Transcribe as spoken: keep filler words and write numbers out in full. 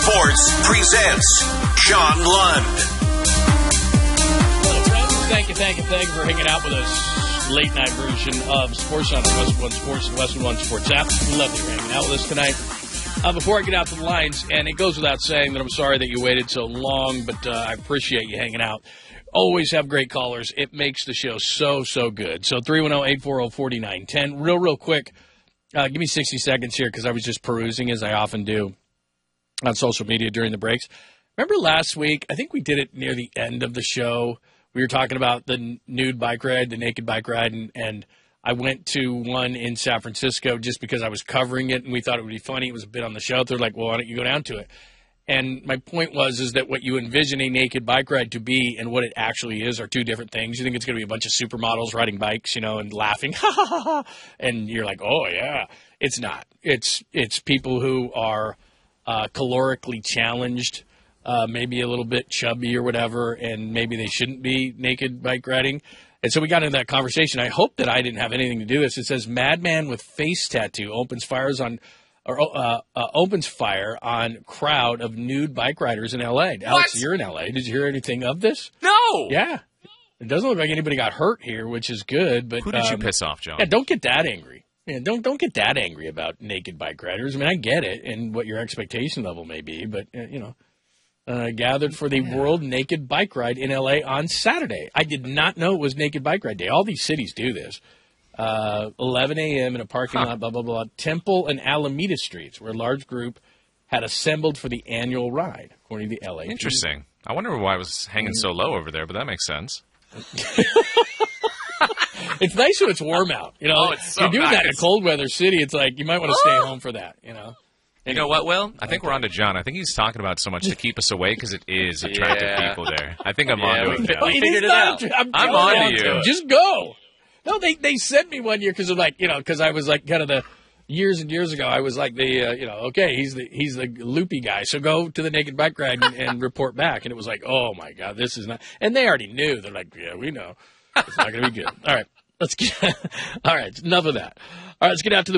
Sports presents John Lund. Hello, friends. Thank you, thank you, thank you for hanging out with us. Late night version of Sports on the West One Sports and West One Sports app. We love that you're hanging out with us tonight. Uh, before I get out to the lines, and it goes without saying that I'm sorry that you waited so long, but uh, I appreciate you hanging out. Always have great callers. It makes the show so, so good. So three one zero, eight four zero, four nine one zero. Real, real quick, uh, give me sixty seconds here because I was just perusing, as I often do, on social media during the breaks. Remember last week, I think we did it near the end of the show. We were talking about the nude bike ride, the naked bike ride, and, and I went to one in San Francisco just because I was covering it, and we thought it would be funny. It was a bit on the show. They're like, well, why don't you go down to it? And my point was is that what you envision a naked bike ride to be and what it actually is are two different things. You think it's going to be a bunch of supermodels riding bikes, you know, and laughing, ha, ha, ha, ha. And you're like, oh, yeah. It's not. It's it's people who are uh, calorically challenged, uh, maybe a little bit chubby or whatever, and maybe they shouldn't be naked bike riding. And so we got into that conversation. I hope that I didn't have anything to do with this. It says, madman with face tattoo opens fires on or uh, uh, opens fire on crowd of nude bike riders in L A. Alex, What? you're in L A. Did you hear anything of this? No. Yeah. It doesn't look like anybody got hurt here, which is good. But Who did you um, piss off, John? Yeah, don't get that angry. Yeah, don't don't get that angry about naked bike riders. I mean, I get it and what your expectation level may be, but uh, you know, uh, gathered for the World Naked Bike Ride in L A on Saturday. I did not know it was Naked Bike Ride Day. All these cities do this. Uh, eleven a.m. in a parking Huh. lot, blah, blah, blah. Temple and Alameda Streets, where a large group had assembled for the annual ride, according to the L A. Interesting. I wonder why it was hanging so low over there, but that makes sense. It's nice when it's warm out. You know, Oh, it's so you're doing that in a nice. cold weather city. It's like you might want to stay home for that. You know. You know what, Will? I think we're on to John. I think he's talking about so much to keep us away because it is attractive Yeah. people there. I think I'm Yeah, on to we it fi- now. we It figured is it not out. a tra- I'm, I'm telling on to you. Just go. No, they they sent me one year because of like you know because I was like kind of the years and years ago I was like the uh, you know okay he's the he's the loopy guy, so go to the naked bike ride and, and report back, and it was like, oh my god, this is not, and they already knew. They're like, yeah, we know it's not going to be good. All right, let's get all right, enough of that. All right, let's get out to the